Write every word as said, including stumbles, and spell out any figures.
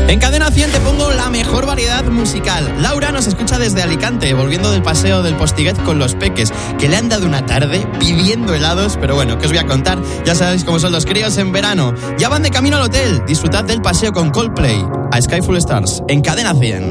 En Cadena cien te pongo la mejor variedad musical. Laura nos escucha desde Alicante, volviendo del paseo del Postiguet con los peques, que le han dado una tarde pidiendo helados, pero bueno, ¿qué os voy a contar? Ya sabéis cómo son los críos en verano. Ya van de camino al hotel. Disfrutad del paseo con Coldplay. A Sky Full Stars, en Cadena cien.